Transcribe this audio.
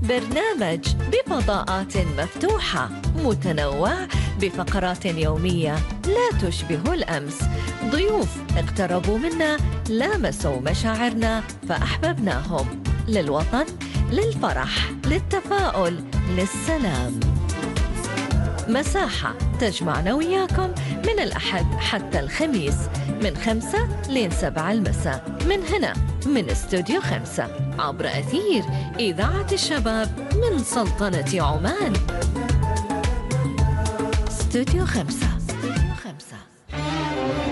برنامج بفضاءات مفتوحة متنوع بفقرات يومية لا تشبه الأمس. ضيوف اقتربوا منا، لامسوا مشاعرنا فأحببناهم. للوطن، للفرح، للتفاؤل، للسلام. مساحة تجمعنا وياكم من الأحد حتى الخميس من 5 لين 7 المساء، من هنا من استوديو 5 عبر أثير إذاعة الشباب من سلطنة عمان. استوديو 5.